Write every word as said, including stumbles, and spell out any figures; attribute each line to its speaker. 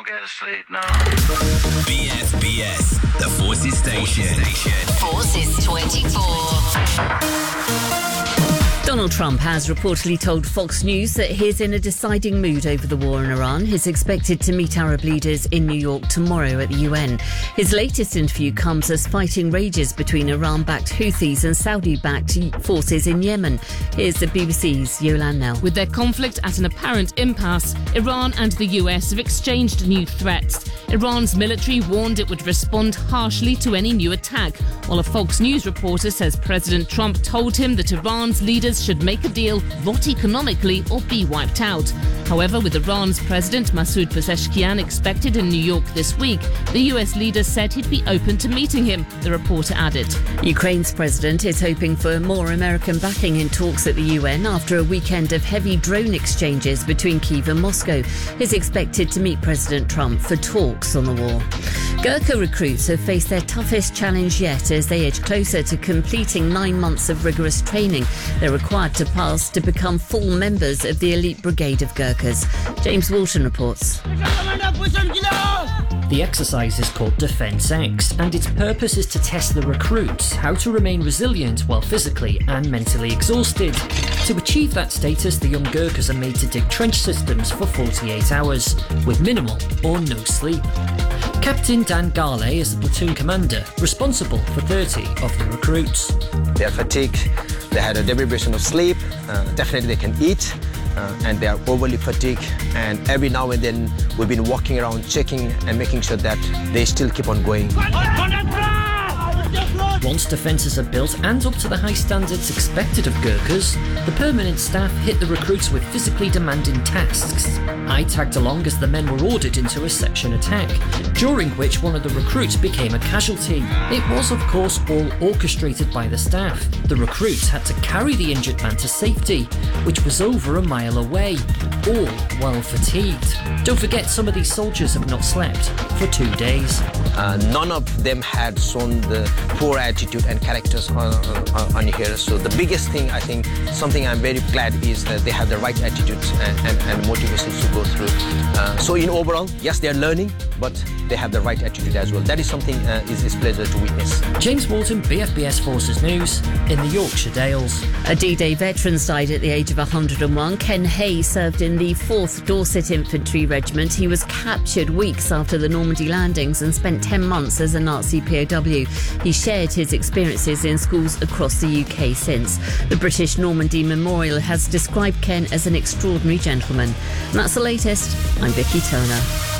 Speaker 1: get to sleep now.
Speaker 2: B F B S, the Forces Station.
Speaker 3: Forces twenty-four.
Speaker 4: Donald Trump has reportedly told Fox News that he's in a deciding mood over the war in Iran. He's expected to meet Arab leaders in New York tomorrow at the U N. His latest interview comes as fighting rages between Iran-backed Houthis and Saudi-backed forces in Yemen. Here's the B B C's Yolan Nell.
Speaker 5: With their conflict at an apparent impasse, Iran and the U S have exchanged new threats. Iran's military warned it would respond harshly to any new attack, while a Fox News reporter says President Trump told him that Iran's leaders should make a deal, rot economically or be wiped out. However, with Iran's President Masoud Pezeshkian expected in New York this week, the U S leader said he'd be open to meeting him, the reporter added.
Speaker 4: Ukraine's president is hoping for more American backing in talks at the U N after a weekend of heavy drone exchanges between Kyiv and Moscow. He's expected to meet President Trump for talks on the war. Gurkha recruits have faced their toughest challenge yet as they edge closer to completing nine months of rigorous training. They're required to pass to become full members of the elite brigade of Gurkhas. James Walton reports.
Speaker 6: The exercise is called Defence X, and its purpose is to test the recruits how to remain resilient while physically and mentally exhausted. To achieve that status, the young Gurkhas are made to dig trench systems for forty-eight hours, with minimal or no sleep. Captain Dan Gale is the platoon commander, responsible for thirty of the recruits.
Speaker 7: They are fatigued, they had a deprivation of sleep, uh, definitely they can eat, uh, and they are overly fatigued, and every now and then we've been walking around checking and making sure that they still keep on going.
Speaker 6: Once defences are built and up to the high standards expected of Gurkhas, the permanent staff hit the recruits with physically demanding tasks. I tagged along as the men were ordered into a section attack, during which one of the recruits became a casualty. It was, of course, all orchestrated by the staff. The recruits had to carry the injured man to safety, which was over a mile away, all while fatigued. Don't forget, some of these soldiers have not slept for two days.
Speaker 7: Uh, none of them had shown the poor attitude and characters on, on, on here. So the biggest thing, I think, something I'm very glad is that they have the right attitudes and, and, and motivations to go through. Uh, so in overall, yes, they are learning, but they have the right attitude as well. That is something uh, is, is pleasure to witness.
Speaker 6: James Walton, B F B S Forces News, in the Yorkshire Dales.
Speaker 4: A D-Day veteran died at the age of one hundred and one. Ken Hay served in the fourth Dorset Infantry Regiment. He was captured weeks after the Normandy landings and spent ten months as a Nazi P O W. He shared his experiences in schools across the U K since. The British Normandy Memorial has described Ken as an extraordinary gentleman. And that's the latest. I'm Vicky Turner.